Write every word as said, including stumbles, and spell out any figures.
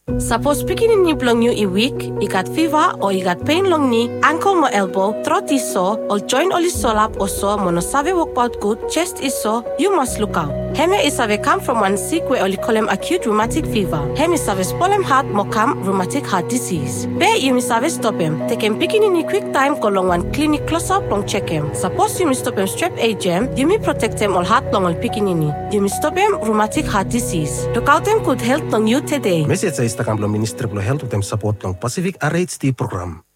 Suppose pikinini plong you i weak, i got fever or i got pain long knee, ankle mo elbow, throat is sore, or joint or solap or sore, mono save work out good, chest is sore, you must look out. Heme is have come from one sick where only call him acute rheumatic fever. Heme is have spolem heart mo come rheumatic heart disease. Be you miss have stop him. Take him pikinini quick time go long one clinic close up long check him. Suppose you miss stop him strep A G M, you may protect him all heart long all pikinini. You miss stop him rheumatic heart disease. Look out him good health long you today. Message sa Instagram lo Ministry of Health utem support long Pacific R H T program.